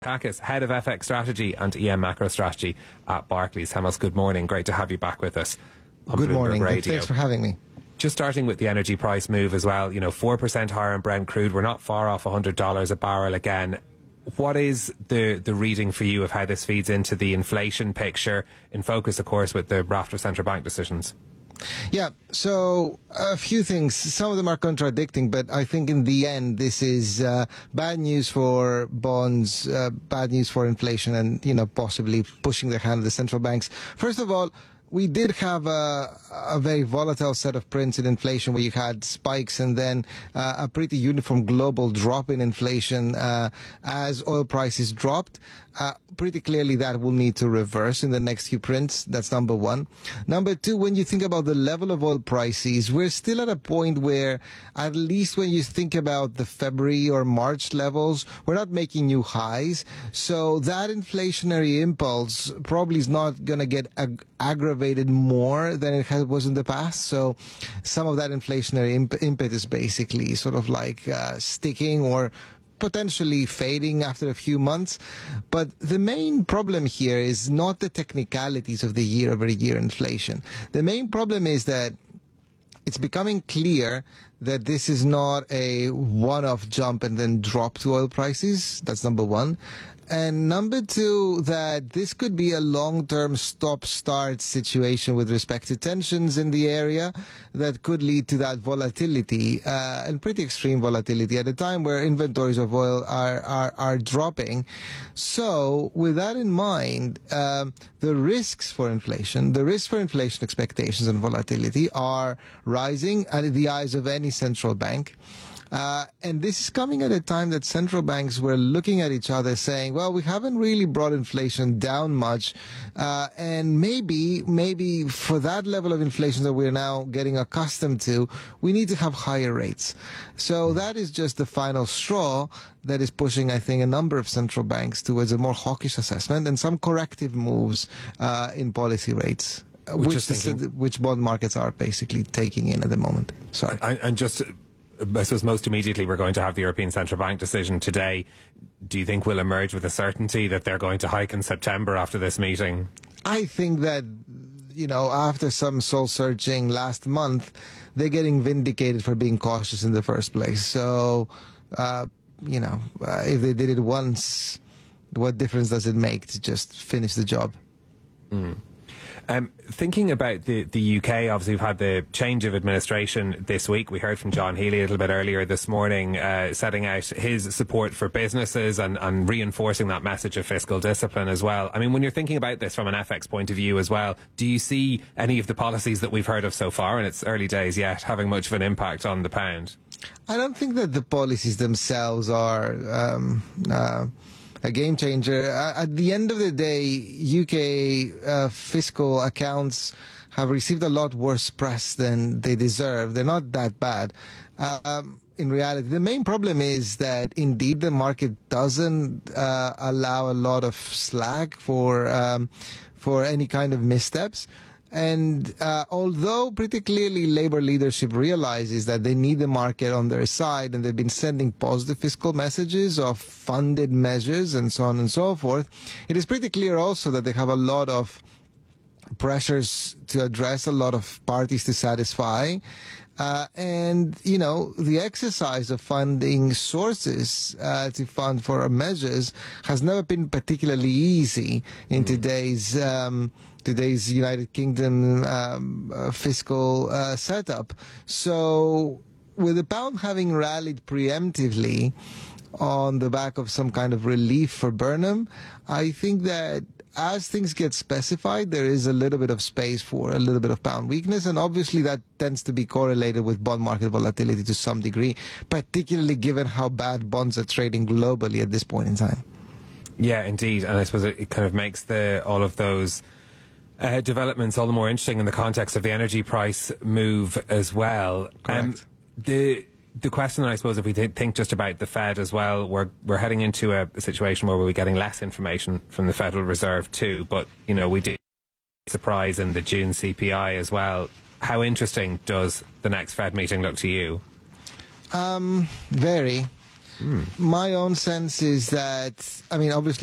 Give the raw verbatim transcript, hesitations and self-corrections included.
Kakis, Head of F X Strategy and E M Macro Strategy at Barclays. Hemos, good morning. Great to have you back with us on Good Bloomberg morning. Radio. Thanks for having me. Just starting with the energy price move as well, you know, four percent higher in Brent crude. We're not far off one hundred dollars a barrel again. What is the, the reading for you of how this feeds into the inflation picture, in focus, of course, with the raft of central bank decisions? Yeah, so a few things. Some of them are contradicting, but I think in the end, this is uh, bad news for bonds, uh, bad news for inflation, and, you know, possibly pushing the hand of the central banks. First of all, we did have a, a very volatile set of prints in inflation where you had spikes and then uh, a pretty uniform global drop in inflation uh, as oil prices dropped. Uh, pretty clearly that will need to reverse in the next few prints. That's number one. Number two, when you think about the level of oil prices, we're still at a point where, at least when you think about the February or March levels, we're not making new highs. So that inflationary impulse probably is not going to get ag- aggravated more than it has, was in the past. So some of that inflationary imp- impetus basically sort of like uh, sticking or potentially fading after a few months. But the main problem here is not the technicalities of the year-over-year inflation. The main problem is that it's becoming clear that this is not a one-off jump and then drop to oil prices. That's number one. And number two, that this could be a long-term stop-start situation with respect to tensions in the area that could lead to that volatility, uh, and pretty extreme volatility at a time where inventories of oil are, are, are dropping. So with that in mind, um, the risks for inflation, the risks for inflation expectations and volatility are rising in the eyes of any central bank. Uh, and this is coming at a time that central banks were looking at each other saying, well, we haven't really brought inflation down much. Uh, and maybe, maybe for that level of inflation that we're now getting accustomed to, we need to have higher rates. So that is just the final straw that is pushing, I think, a number of central banks towards a more hawkish assessment and some corrective moves uh, in policy rates, which, the, which bond markets are basically taking in at the moment. Sorry. And, and just... I suppose most immediately we're going to have the European Central Bank decision today. Do you think we'll emerge with a certainty that they're going to hike in September after this meeting? I think that, you know, after some soul searching last month, they're getting vindicated for being cautious in the first place. So, uh, you know, uh, if they did it once, what difference does it make to just finish the job? Mm. Um, thinking about the, the U K, obviously we've had the change of administration this week. We heard from John Healey a little bit earlier this morning, uh, setting out his support for businesses and, and reinforcing that message of fiscal discipline as well. I mean, when you're thinking about this from an F X point of view as well, do you see any of the policies that we've heard of so far, and it's early days yet, having much of an impact on the pound? I don't think that the policies themselves are... Um, uh, a game changer. Uh, at the end of the day, U K uh, fiscal accounts have received a lot worse press than they deserve. They're not that bad. Uh, um, in reality, the main problem is that indeed the market doesn't uh, allow a lot of slack for um, for any kind of missteps. And uh, although pretty clearly Labour leadership realizes that they need the market on their side, and they've been sending positive fiscal messages of funded measures and so on and so forth, it is pretty clear also that they have a lot of pressures to address, a lot of parties to satisfy. Uh, and, you know, the exercise of funding sources uh, to fund for measures has never been particularly easy in today's um, today's United Kingdom um, uh, fiscal uh, setup. So with the pound having rallied preemptively on the back of some kind of relief for Burnham, I think that as things get specified, there is a little bit of space for a little bit of pound weakness, and obviously that tends to be correlated with bond market volatility to some degree, particularly given how bad bonds are trading globally at this point in time. Yeah, indeed, and I suppose it, it kind of makes the all of those Uh, developments all the more interesting in the context of the energy price move as well. Um, the the question, I suppose, if we th think just about the Fed as well, we're we're heading into a, a situation where we'll be getting less information from the Federal Reserve too. But you know, we did surprise in the June C P I as well. How interesting does the next Fed meeting look to you? Um, very. My own sense is that, I mean, obviously,